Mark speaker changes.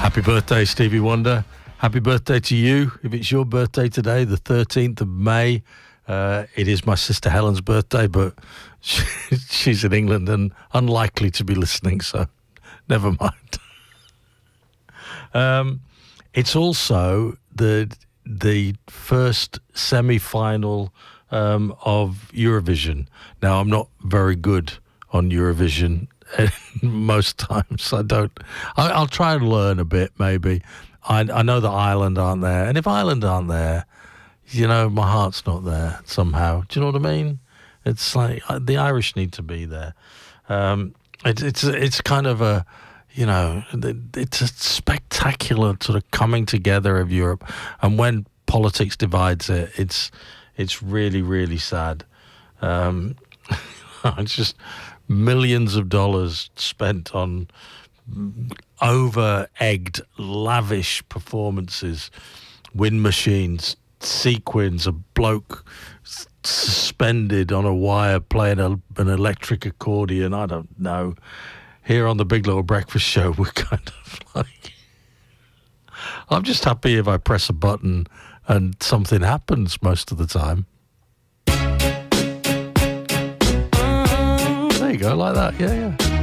Speaker 1: Happy birthday, Stevie Wonder. Happy birthday to you. If it's your birthday today, the 13th of May, it is my sister Helen's birthday, but she's in England and unlikely to be listening, so never mind. It's also the first semi-final of Eurovision. Now, I'm not very good on Eurovision most times. I'll try and learn a bit, maybe. I know that Ireland aren't there, and if Ireland aren't there, my heart's not there somehow. Do you know what I mean? It's like the Irish need to be there. It's kind of a, it's a spectacular sort of coming together of Europe, and when politics divides it, it's really, really sad. It's just millions of dollars spent on over-egged, lavish performances, wind machines, sequins, a bloke suspended on a wire playing an electric accordion. I don't know. Here on the Big Little Breakfast Show, we're kind of like... I'm just happy if I press a button and something happens most of the time. There you go, like that. Yeah.